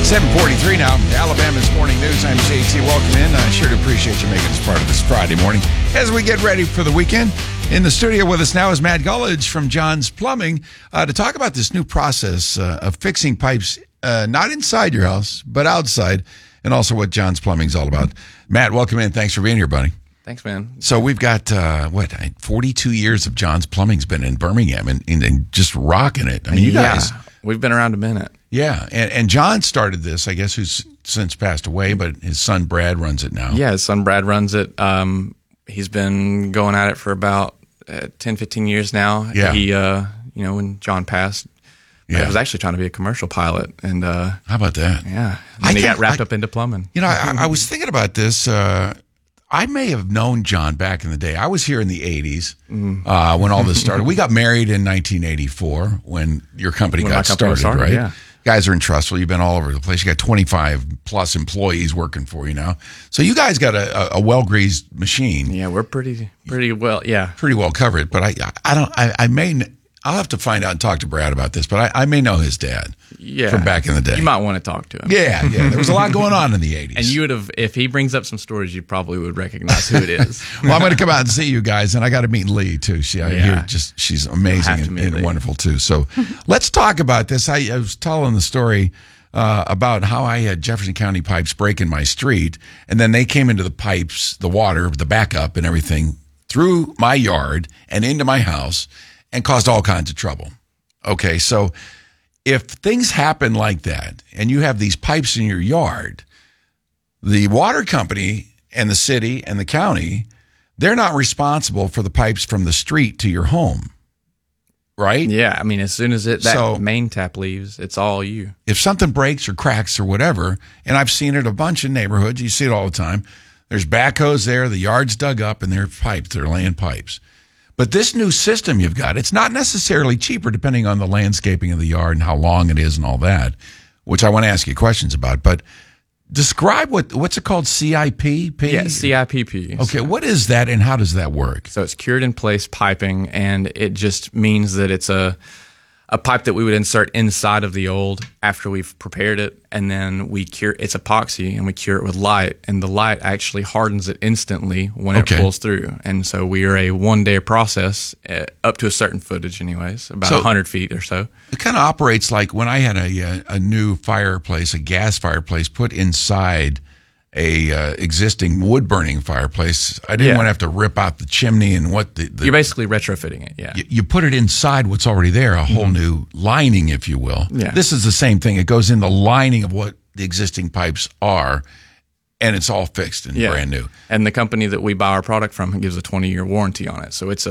7:43 now. Alabama's Morning News. I'm JT. Welcome in. I sure do appreciate you making us part of this Friday morning as we get ready for the weekend. In the studio with us now is Matt Gullidge from John's Plumbing to talk about this new process of fixing pipes, not inside your house, but outside, and also what John's Plumbing is all about. Matt, welcome in. Thanks for being here, buddy. Thanks, man. So we've got, 42 years of John's Plumbing's been in Birmingham and just rocking it. I mean, you guys. We've been around a minute. Yeah, and John started this, I guess, who's since passed away, but his son Brad runs it now. Yeah, his son Brad runs it. He's been going at it for about 10, 15 years now. Yeah. He, when John passed, I was actually trying to be a commercial pilot. And how about that? Yeah. And he got wrapped up into plumbing. You know, I was thinking about this. I may have known John back in the day. I was here in the 80s when all this started. We got married in 1984 when your company got started, right? Yeah. Guys are in Trussville. You've been all over the place. You got 25 plus employees working for you now. So you guys got a well-greased machine. Yeah, we're pretty well, yeah. Pretty well covered. But I'll have to find out and talk to Brad about this, but I may know his dad from back in the day. You might want to talk to him. Yeah. There was a lot going on in the 80s. And you would have, if he brings up some stories, you probably would recognize who it is. Well, I'm going to come out and see you guys, and I got to meet Lee, too. She's amazing and wonderful, too. So let's talk about this. I was telling the story about how I had Jefferson County pipes break in my street, and then they came into the pipes, the water, the backup and everything, through my yard and into my house, and caused all kinds of trouble. Okay, so if things happen like that and you have these pipes in your yard, the water company and the city and the county, they're not responsible for the pipes from the street to your home, right? Yeah, I mean, as soon as that main tap leaves, it's all you. If something breaks or cracks or whatever, and I've seen it in a bunch of neighborhoods, you see it all the time, there's backhoes there, the yard's dug up, and they're laying pipes. But this new system you've got, it's not necessarily cheaper depending on the landscaping of the yard and how long it is and all that, which I want to ask you questions about. But describe what's it called, CIPP? Yeah, CIPP. Okay, what is that and how does that work? So it's cured in place piping, and it just means that it's a pipe that we would insert inside of the old after we've prepared it, and then we cure it's epoxy, and we cure it with light, and the light actually hardens it instantly when it pulls through. And so we are a one-day process up to a certain footage anyways, about 100 feet or so. It kind of operates like when I had a new fireplace, a gas fireplace, put inside a existing wood-burning fireplace. I didn't want to have to rip out the chimney and You're basically retrofitting it, yeah. You put it inside what's already there, a whole new lining, if you will. Yeah. This is the same thing. It goes in the lining of what the existing pipes are, and it's all fixed and brand new. And the company that we buy our product from gives a 20-year warranty on it. So it's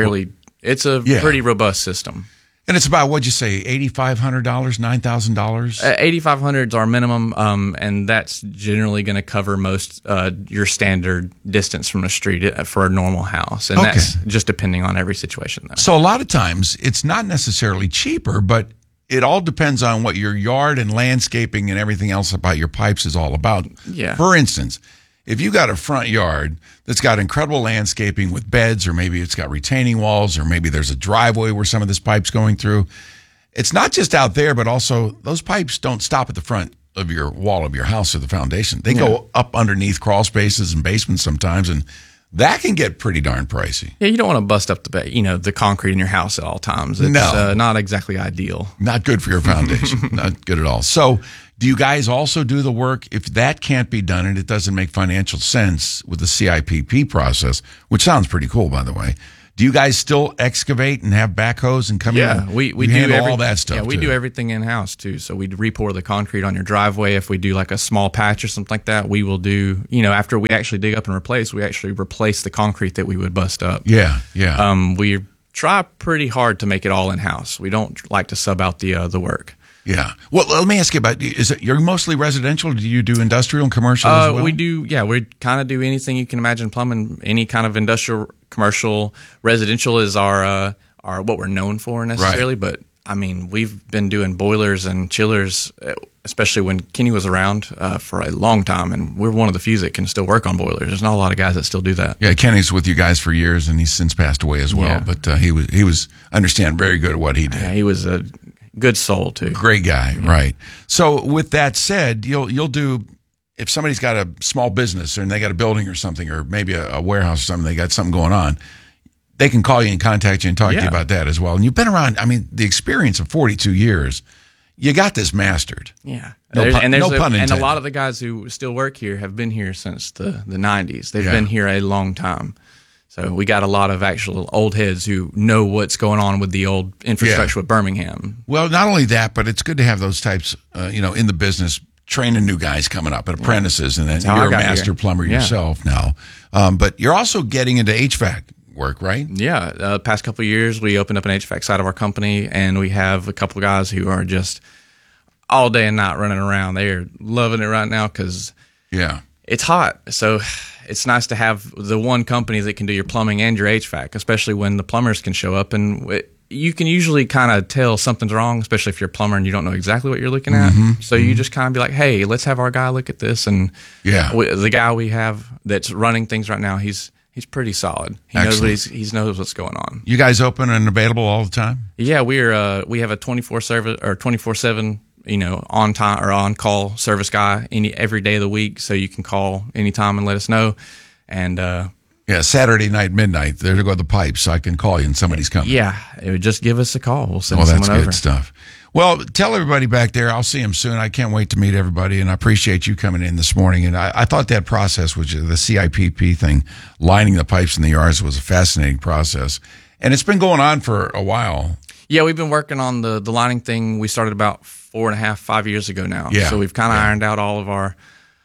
pretty robust system. And it's about, what'd you say, $8,500, $9,000? $8,500 is our minimum, and that's generally going to cover most your standard distance from the street for a normal house. And that's just depending on every situation, though. So a lot of times, it's not necessarily cheaper, but it all depends on what your yard and landscaping and everything else about your pipes is all about. Yeah. For instance, if you got a front yard that's got incredible landscaping with beds, or maybe it's got retaining walls, or maybe there's a driveway where some of this pipe's going through, it's not just out there, but also those pipes don't stop at the front of your wall of your house or the foundation. They go up underneath crawl spaces and basements sometimes, and that can get pretty darn pricey. Yeah, you don't want to bust up the concrete in your house at all times. It's not exactly ideal. Not good for your foundation. Not good at all. So do you guys also do the work? If that can't be done and it doesn't make financial sense with the CIPP process, which sounds pretty cool, by the way, do you guys still excavate and have backhoes and come in? Yeah, we do handle all that stuff. Yeah, we do everything in-house, too. So we pour the concrete on your driveway. If we do like a small patch or something like that, we will do, after we actually dig up and replace, we actually replace the concrete that we would bust up. Yeah. We try pretty hard to make it all in-house. We don't like to sub out the work. Yeah. Well, let me ask you about, you're mostly residential? Do you do industrial and commercial as well? We do, we kind of do anything you can imagine, plumbing, any kind of industrial, commercial. Residential is our what we're known for necessarily, but I mean, we've been doing boilers and chillers, especially when Kenny was around for a long time, and we're one of the few that can still work on boilers. There's not a lot of guys that still do that. Yeah, Kenny's with you guys for years, and he's since passed away as well. Yeah. But he was understand very good at what he did. He was good soul too. Great guy, right? So with that said, you'll do, if somebody's got a small business and they got a building or something, or maybe a warehouse or something, they got something going on, they can call you and contact you and talk to you about that as well. And you've been around, I mean, the experience of 42 years, you got this mastered. Yeah. No pun intended. And a lot of the guys who still work here have been here since the 90s. They've been here a long time. So we got a lot of actual old heads who know what's going on with the old infrastructure with Birmingham. Well, not only that, but it's good to have those types, in the business, training new guys coming up and apprentices, and then you're a master plumber yourself now. But you're also getting into HVAC work, right? Yeah. Past couple of years, we opened up an HVAC side of our company, and we have a couple of guys who are just all day and night running around. They are loving it right now because it's hot. So it's nice to have the one company that can do your plumbing and your HVAC, especially when the plumbers can show up. And you can usually kind of tell something's wrong, especially if you're a plumber and you don't know exactly what you're looking at. So you just kind of be like, hey, let's have our guy look at this. And the guy we have that's running things right now, he's pretty solid. He knows what's going on. You guys open and available all the time? Yeah, we have a 24/7 on time or on call service guy every day of the week, so you can call anytime and let us know. And Saturday night, midnight, there to go the pipes, so I can call you and somebody's coming. Yeah, it would just give us a call. We'll send someone over. That's good stuff. Well, tell everybody back there, I'll see them soon. I can't wait to meet everybody, and I appreciate you coming in this morning. And I thought that process, which is the CIPP thing, lining the pipes in the yards, was a fascinating process. And it's been going on for a while. Yeah, we've been working on the lining thing. We started about 4.5, 5 years ago now. Yeah. So we've kind of ironed out all of our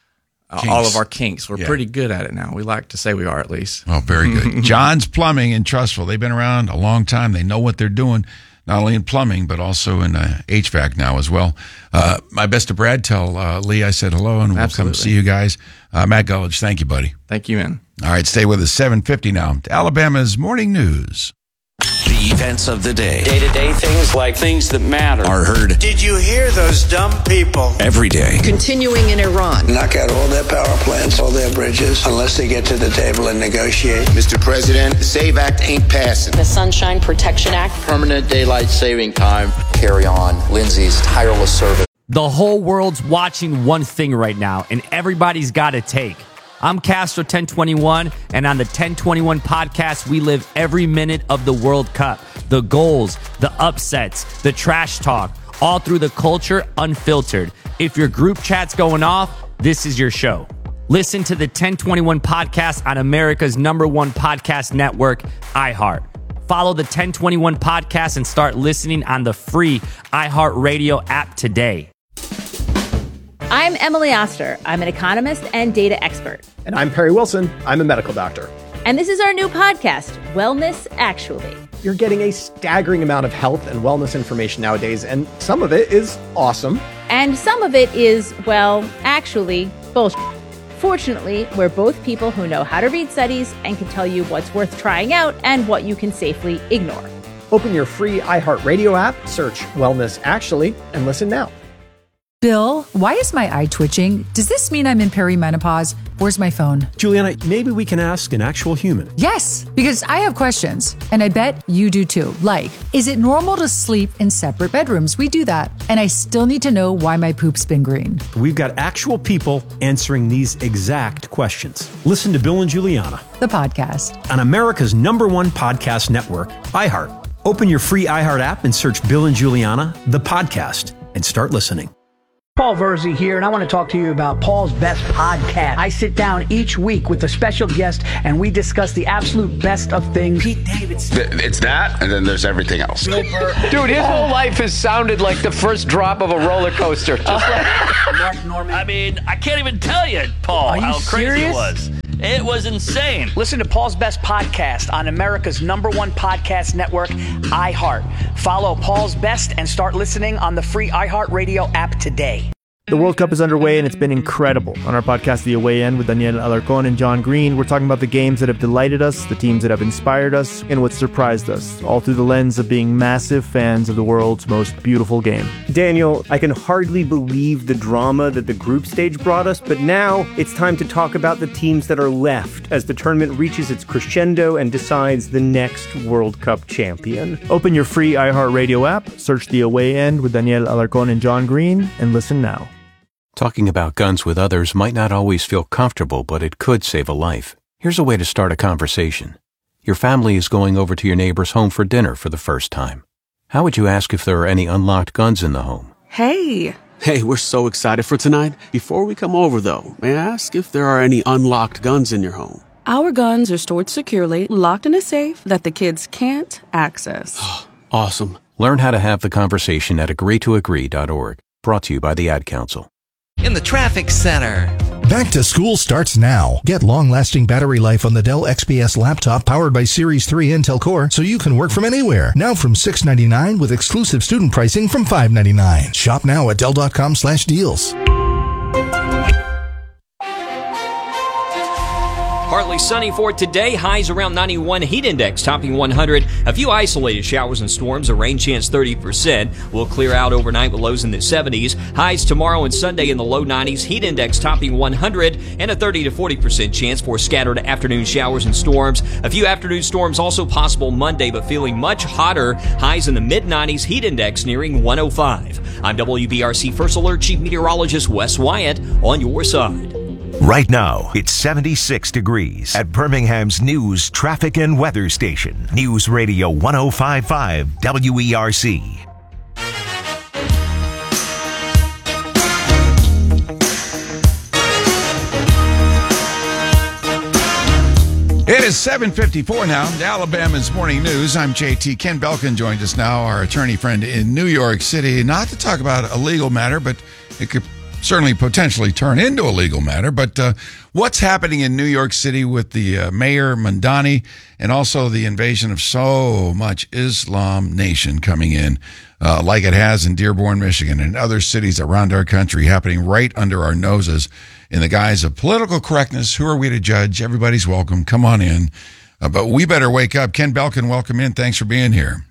kinks. We're pretty good at it now. We like to say we are, at least. Oh, very good. John's Plumbing in Trussville. They've been around a long time. They know what they're doing, not only in plumbing, but also in HVAC now as well. My best to Brad. Tell Lee I said hello, and we'll come see you guys. Matt Gullidge, thank you, buddy. Thank you, man. All right, stay with us. 7:50 now. Alabama's Morning News. The events of the day. Day-to-day things like things that matter are heard. Did you hear those dumb people? Every day. Continuing in Iran. Knock out all their power plants, all their bridges, unless they get to the table and negotiate. Mr. President, the SAVE Act ain't passing. The Sunshine Protection Act. Permanent daylight saving time. Carry on Lindsay's tireless service. The whole world's watching one thing right now, and everybody's got a take. I'm Castro 1021, and on the 1021 podcast, we live every minute of the World Cup. The goals, the upsets, the trash talk, all through the culture unfiltered. If your group chat's going off, this is your show. Listen to the 1021 podcast on America's #1 podcast network, iHeart. Follow the 1021 podcast and start listening on the free iHeartRadio app today. I'm Emily Oster. I'm an economist and data expert. And I'm Perry Wilson. I'm a medical doctor. And this is our new podcast, Wellness Actually. You're getting a staggering amount of health and wellness information nowadays, and some of it is awesome. And some of it is, well, actually, bullshit. Fortunately, we're both people who know how to read studies and can tell you what's worth trying out and what you can safely ignore. Open your free iHeartRadio app, search Wellness Actually, and listen now. Bill, why is my eye twitching? Does this mean I'm in perimenopause? Where's my phone? Juliana, maybe we can ask an actual human. Yes, because I have questions, and I bet you do too. Like, is it normal to sleep in separate bedrooms? We do that. And I still need to know why my poop's been green. We've got actual people answering these exact questions. Listen to Bill and Juliana, the podcast, on America's #1 podcast network, iHeart. Open your free iHeart app and search Bill and Juliana, the podcast, and start listening. Paul Verzi here, and I want to talk to you about Paul's Best Podcast. I sit down each week with a special guest, and we discuss the absolute best of things. Pete Davidson. It's that, and then there's everything else. Dude, his whole life has sounded like the first drop of a roller coaster. Just like Mark Norman. I mean, I can't even tell you, Paul, how crazy it was. It was insane. Listen to Paul's Best Podcast on America's #1 podcast network, iHeart. Follow Paul's Best and start listening on the free iHeartRadio app today. The World Cup is underway, and it's been incredible. On our podcast, The Away End, with Daniel Alarcón and John Green, we're talking about the games that have delighted us, the teams that have inspired us, and what surprised us, all through the lens of being massive fans of the world's most beautiful game. Daniel, I can hardly believe the drama that the group stage brought us, but now it's time to talk about the teams that are left as the tournament reaches its crescendo and decides the next World Cup champion. Open your free iHeartRadio app, search The Away End with Daniel Alarcón and John Green, and listen now. Talking about guns with others might not always feel comfortable, but it could save a life. Here's a way to start a conversation. Your family is going over to your neighbor's home for dinner for the first time. How would you ask if there are any unlocked guns in the home? Hey, we're so excited for tonight. Before we come over, though, may I ask if there are any unlocked guns in your home? Our guns are stored securely, locked in a safe that the kids can't access. Awesome. Learn how to have the conversation at agreetoagree.org. Brought to you by the Ad Council. In the traffic center. Back to school starts now. Get long-lasting battery life on the Dell XPS laptop powered by Series 3 Intel Core so you can work from anywhere. Now from $699 with exclusive student pricing from $599. Shop now at Dell.com/deals. Partly sunny for today. Highs around 91. Heat index topping 100. A few isolated showers and storms. A rain chance 30%. Will clear out overnight with lows in the 70s. Highs tomorrow and Sunday in the low 90s. Heat index topping 100. And a 30 to 40% chance for scattered afternoon showers and storms. A few afternoon storms also possible Monday, but feeling much hotter. Highs in the mid-90s. Heat index nearing 105. I'm WBRC First Alert Chief Meteorologist Wes Wyatt on your side. Right now, it's 76 degrees at Birmingham's news, traffic, and weather station. News Radio 105.5 WERC. It is 7:54 now. Alabama's Morning News. I'm JT. Ken Belkin joined us now, our attorney friend in New York City. Not to talk about a legal matter, but it could certainly potentially turn into a legal matter. But what's happening in New York City with the Mayor Mamdani and also the invasion of so much Islam Nation coming in, like it has in Dearborn, Michigan, and other cities around our country, happening right under our noses in the guise of political correctness. Who are we to judge? Everybody's welcome. Come on in. But we better wake up. Ken Belkin, welcome in. Thanks for being here.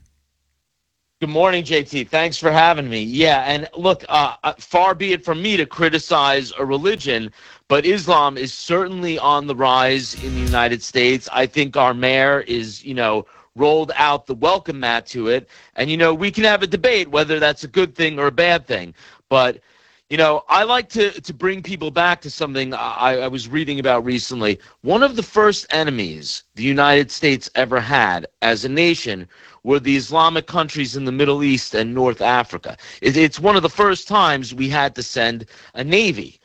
Good morning, JT. Thanks for having me. Yeah, and look, far be it from me to criticize a religion, but Islam is certainly on the rise in the United States. I think our mayor is, rolled out the welcome mat to it. And, we can have a debate whether that's a good thing or a bad thing. But, I like to bring people back to something I was reading about recently. One of the first enemies the United States ever had as a nation were the Islamic countries in the Middle East and North Africa. It's one of the first times we had to send a navy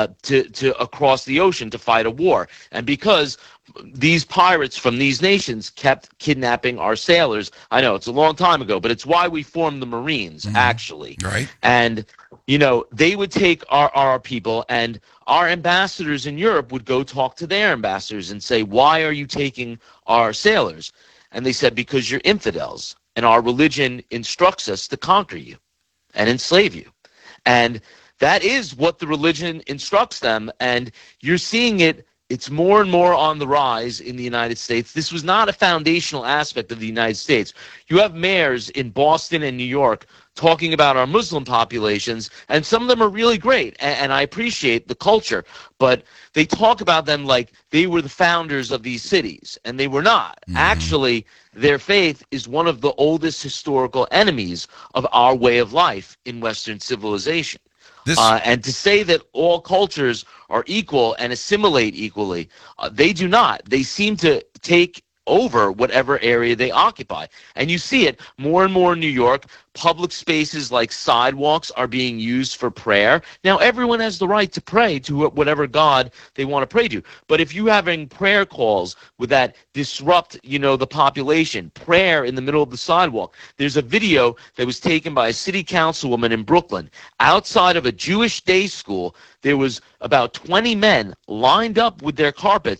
to across the ocean to fight a war. And because these pirates from these nations kept kidnapping our sailors, I know it's a long time ago, but it's why we formed the Marines, actually. Right. And, they would take our people, and our ambassadors in Europe would go talk to their ambassadors and say, why are you taking our sailors? And they said, because you're infidels, and our religion instructs us to conquer you and enslave you. And that is what the religion instructs them, and you're seeing it. It's more and more on the rise in the United States. This was not a foundational aspect of the United States. You have mayors in Boston and New York talking about our Muslim populations, and some of them are really great, and I appreciate the culture, but they talk about them like they were the founders of these cities, and they were not. Actually, their faith is one of the oldest historical enemies of our way of life in Western civilization. And to say that all cultures are equal and assimilate equally, they do not. They seem to take over whatever area they occupy. And you see it more and more in New York. Public spaces like sidewalks are being used for prayer. Now, everyone has the right to pray to whatever God they want to pray to. But if you're having prayer calls with that disrupt, the population, prayer in the middle of the sidewalk. There's a video that was taken by a city councilwoman in Brooklyn. Outside of a Jewish day school, there was about 20 men lined up with their carpets